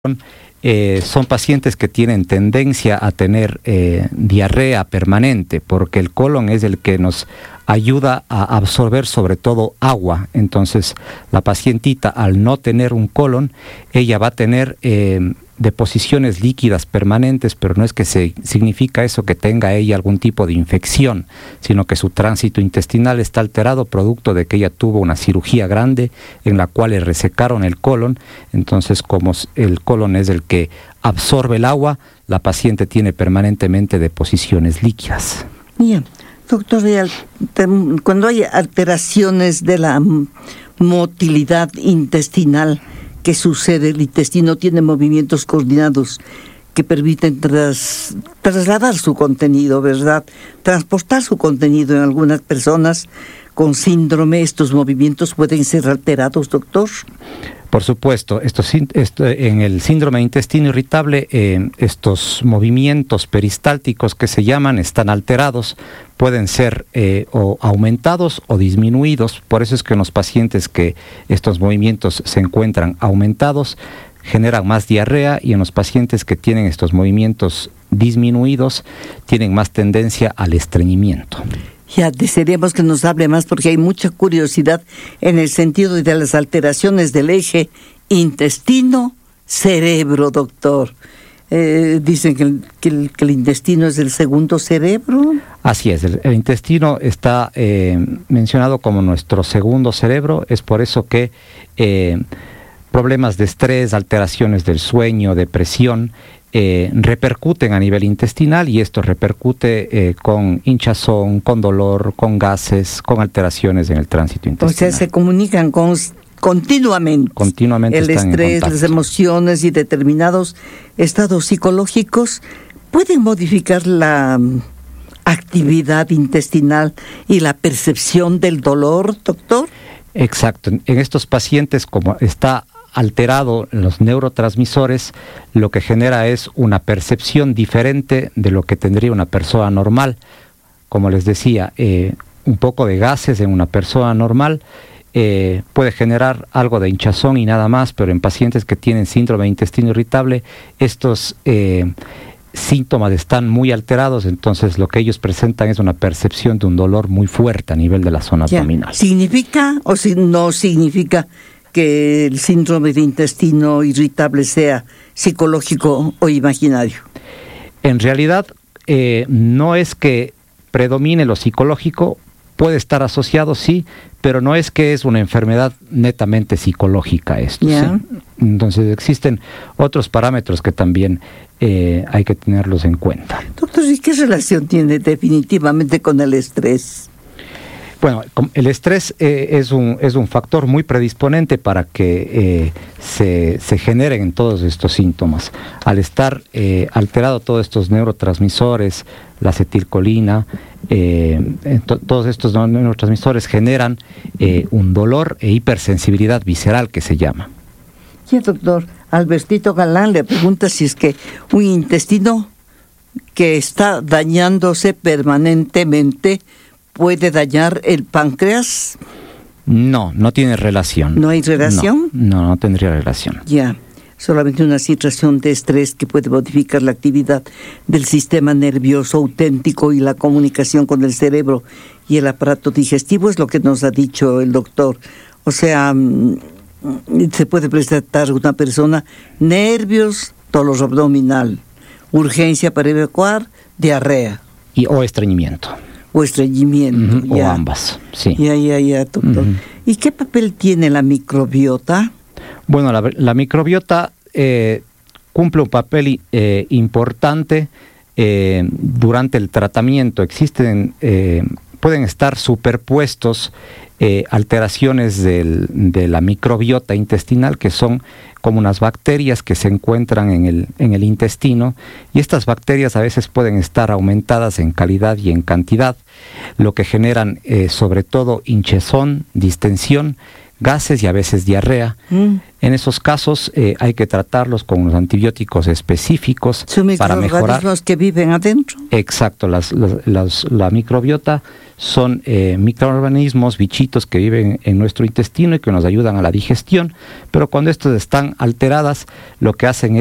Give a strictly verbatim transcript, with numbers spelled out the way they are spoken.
Eh, son pacientes que tienen tendencia a tener eh, diarrea permanente, porque el colon es el que nos ayuda a absorber sobre todo agua. Entonces la pacientita, al no tener un colon, ella va a tener eh, deposiciones líquidas permanentes, pero no es que se, significa eso que tenga ella algún tipo de infección, sino que su tránsito intestinal está alterado producto de que ella tuvo una cirugía grande en la cual le resecaron el colon. Entonces, como el colon es el que absorbe el agua, la paciente tiene permanentemente deposiciones líquidas. Bien, doctor, cuando hay alteraciones de la motilidad intestinal, ¿qué sucede? El intestino tiene movimientos coordinados que permiten tras, trasladar su contenido, ¿verdad? Transportar su contenido. En algunas personas con síndrome, estos movimientos pueden ser alterados, doctor. Por supuesto, esto, esto, en el síndrome de intestino irritable, eh, estos movimientos peristálticos que se llaman están alterados, pueden ser eh, o aumentados o disminuidos. Por eso es que en los pacientes que estos movimientos se encuentran aumentados, generan más diarrea, y en los pacientes que tienen estos movimientos disminuidos, tienen más tendencia al estreñimiento. Ya desearíamos que nos hable más, porque hay mucha curiosidad en el sentido de las alteraciones del eje intestino-cerebro, doctor. Eh, dicen que el, que, el, que el intestino es el segundo cerebro. Así es, el, el intestino está eh, mencionado como nuestro segundo cerebro. Es por eso que eh, problemas de estrés, alteraciones del sueño, depresión, Eh, repercuten a nivel intestinal, y esto repercute eh, con hinchazón, con dolor, con gases, con alteraciones en el tránsito intestinal. O sea, se comunican con, continuamente. Continuamente el están estrés, en contacto. Las emociones y determinados estados psicológicos pueden modificar la actividad intestinal y la percepción del dolor, doctor. Exacto. En estos pacientes, como está alterado los neurotransmisores, lo que genera es una percepción diferente de lo que tendría una persona normal. Como les decía, eh, un poco de gases en una persona normal eh, puede generar algo de hinchazón y nada más, pero en pacientes que tienen síndrome de intestino irritable, estos eh, síntomas están muy alterados. Entonces lo que ellos presentan es una percepción de un dolor muy fuerte a nivel de la zona Ya. abdominal. ¿Significa o si no significa que el síndrome de intestino irritable sea psicológico o imaginario? En realidad, eh, no es que predomine lo psicológico, puede estar asociado, sí, pero no es que es una enfermedad netamente psicológica esto. Yeah. ¿Sí? Entonces existen otros parámetros que también eh, hay que tenerlos en cuenta. Doctor, ¿y qué relación tiene definitivamente con el estrés? Bueno, el estrés eh, es, un, es un factor muy predisponente para que eh, se, se generen todos estos síntomas. Al estar eh, alterado todos estos neurotransmisores, la acetilcolina, eh, to, todos estos neurotransmisores generan eh, un dolor e hipersensibilidad visceral que se llama. Sí, doctor. Albertito Galán le pregunta si es que un intestino que está dañándose permanentemente ¿puede dañar el páncreas? No, no tiene relación. ¿No hay relación? No, no, no tendría relación. Ya, solamente una situación de estrés que puede modificar la actividad del sistema nervioso auténtico y la comunicación con el cerebro y el aparato digestivo, es lo que nos ha dicho el doctor. O sea, se puede presentar una persona nervios, dolor abdominal, urgencia para evacuar, diarrea. Y, o estreñimiento. O estreñimiento. Uh-huh, o ambas, sí. Ya, ya, ya, doctor. Uh-huh. ¿Y qué papel tiene la microbiota? Bueno, la, la microbiota eh, cumple un papel eh, importante eh, durante el tratamiento. Existen, eh, pueden estar superpuestos eh, alteraciones del, de la microbiota intestinal, que son como unas bacterias que se encuentran en el, en el intestino, y estas bacterias a veces pueden estar aumentadas en calidad y en cantidad, lo que generan eh, sobre todo hinchazón, distensión, gases y a veces diarrea. Mm. En esos casos eh, hay que tratarlos con unos antibióticos específicos para mejorar. ¿Son microorganismos que viven adentro? Exacto, las, las, las, la microbiota son eh, microorganismos, bichitos que viven en nuestro intestino y que nos ayudan a la digestión, pero cuando estas están alteradas, lo que hacen es